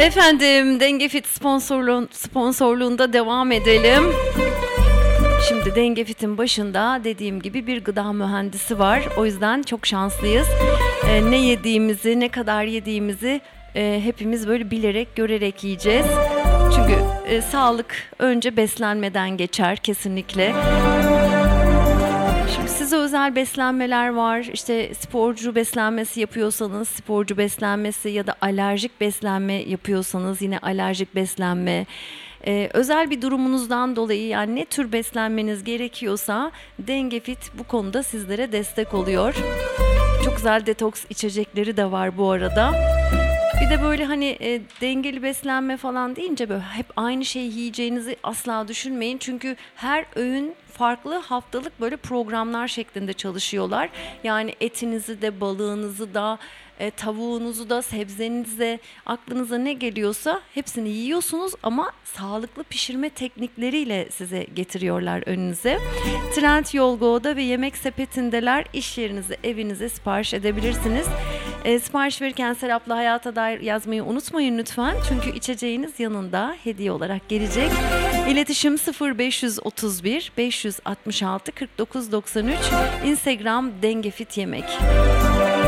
Efendim, Dengefit sponsorluğunda devam edelim. Şimdi Dengefit'in başında dediğim gibi bir gıda mühendisi var. O yüzden çok şanslıyız. Ne yediğimizi, ne kadar yediğimizi hepimiz böyle bilerek, görerek yiyeceğiz. Çünkü sağlık önce beslenmeden geçer kesinlikle. Şimdi size özel beslenmeler var. İşte sporcu beslenmesi yapıyorsanız sporcu beslenmesi ya da alerjik beslenme yapıyorsanız yine alerjik beslenme. Özel bir durumunuzdan dolayı yani ne tür beslenmeniz gerekiyorsa Dengefit bu konuda sizlere destek oluyor. Çok güzel detoks içecekleri de var bu arada. Bir de böyle hani dengeli beslenme falan deyince böyle hep aynı şeyi yiyeceğinizi asla düşünmeyin. Çünkü her öğün farklı haftalık böyle programlar şeklinde çalışıyorlar. Yani etinizi de, balığınızı da, tavuğunuzu da, sebzenizi de, aklınıza ne geliyorsa hepsini yiyorsunuz ama sağlıklı pişirme teknikleriyle size getiriyorlar önünüze. Trendyol Go'da ve Yemek Sepeti'ndeler. İş yerinize, evinize sipariş edebilirsiniz. Sipariş verirken Serap'la Hayata Dair yazmayı unutmayın lütfen. Çünkü içeceğiniz yanında hediye olarak gelecek. İletişim 0531 566 4993. Instagram Dengefit Yemek.